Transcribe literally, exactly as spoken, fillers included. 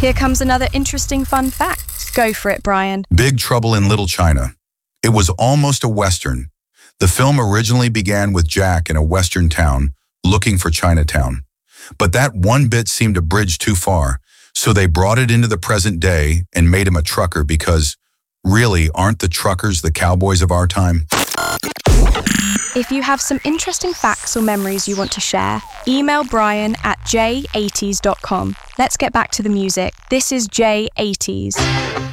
Here comes another interesting fun fact. Go for it, Brian. Big Trouble in Little China. It was almost a Western. The film originally began with Jack in a Western town looking for Chinatown. But that one bit seemed a bridge too far, so they brought it into the present day and made him a trucker because, really, aren't the truckers the cowboys of our time? If you have some interesting facts or memories you want to share, email Brian at j eighties dot com. Let's get back to the music. This is J eighties.